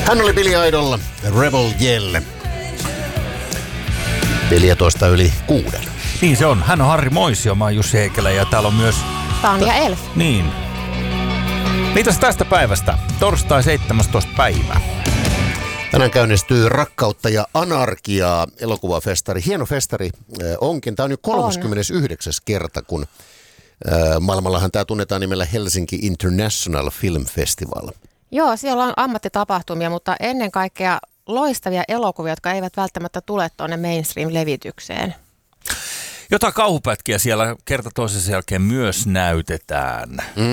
Hän oli Billy Idol, Rebel Yell. 14 yli 6. Niin se on. Hän on Harri Moisio, mä oon Jussi Heikelä ja täällä on myös Tanja Elf. Niin. Mitäs tästä päivästä? Torstai 17. päivä. Tänään käynnistyy Rakkautta ja anarkiaa elokuvafestari. Hieno festari onkin. Tämä on jo 39. kerta, kun maailmallahan tämä tunnetaan nimellä Helsinki International Film Festival. Joo, siellä on ammattitapahtumia, mutta ennen kaikkea loistavia elokuvia, jotka eivät välttämättä tule tuonne mainstream-levitykseen. Jota kauhupätkiä siellä kerta toisensa jälkeen myös näytetään.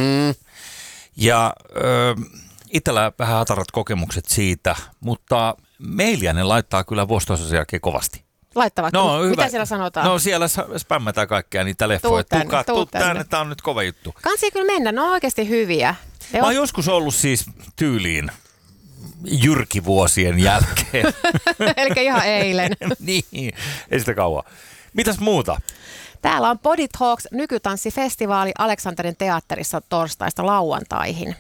Ja itsellä vähän hatarat kokemukset siitä, mutta Meiliäinen laittaa kyllä vuosi toisensa jälkeen kovasti. Laittavatko? No, Mitä hyvä. siellä sanotaan? No siellä spämmätään kaikkea niitä leffoja. Tuu tänne, tää on nyt kova juttu. Kansi kyllä mennä, ne on oikeasti hyviä. Mä oon joskus ollut siis tyyliin jyrkivuosien jälkeen. Eli ihan eilen. Niin, ei sitä kauan. Mitäs muuta? Täällä on Body Talks nykytanssifestivaali Aleksanterin teatterissa torstaista lauantaihin.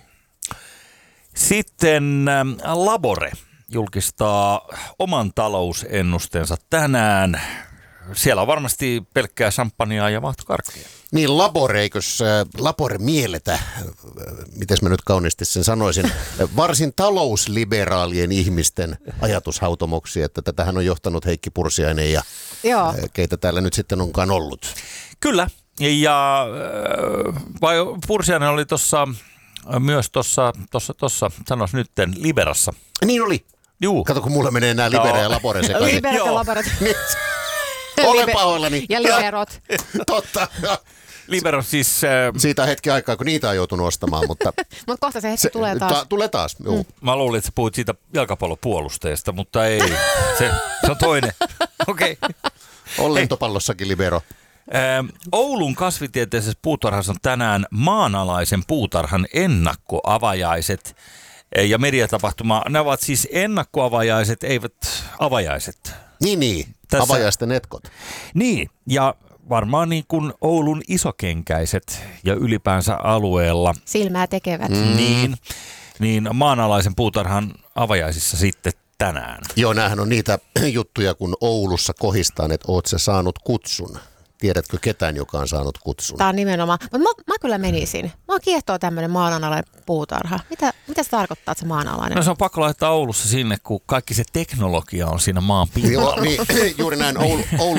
Sitten Labore julkistaa oman talousennusteensa tänään. Siellä on varmasti pelkkää champagnea ja vaahtokarkkia. Niin Labore mielletä, miten mä nyt kauniisti sen sanoisin, varsin talousliberaalien ihmisten ajatushautomoksi, että tätähän on johtanut Heikki Pursiainen ja Joo. keitä täällä nyt sitten onkaan ollut. Kyllä, ja vai Pursiainen oli myös tuossa, sanois nytten, Liberassa. Niin oli. Juu. Kato, kun mulla menee nämä Libera ja Labore sekaisin. Liberat ja Laboret. Olen pahoillani. Ja liberot. Totta. Libero siis... Siitä on hetki aikaa, kun niitä on joutunut ostamaan, mutta... Mutta kohta se hetki tulee taas. Tulee taas, joo. Mä luulin, että sä puhuit siitä jalkapallopuolusteesta, mutta ei. Se on toinen. Okei. On lentopallossakin Libero. Oulun kasvitieteellisessä puutarhassa on tänään maanalaisen puutarhan ennakkoavajaiset ja mediatapahtuma. Ne ovat siis ennakkoavajaiset, eivät avajaiset. Niin. Tässä... Avajaisten etkot. Niin, ja varmaan niin kuin Oulun isokenkäiset ja ylipäänsä alueella. Silmää tekevät. Niin maanalaisen puutarhan avajaisissa sitten tänään. Joo, näähän on niitä juttuja, kun Oulussa kohistaan, että oot sä saanut kutsun. Tiedätkö ketään, joka on saanut kutsun? Tämä on nimenomaan. Mutta mä kyllä menisin. Mua kiehtoo tämmöinen maanalainen puutarha. Mitä se tarkoittaa, että se maanalainen? No se on pakko laittaa Oulussa sinne, kun kaikki se teknologia on siinä maan pinnalla. Joo, niin, juuri näin. Oulun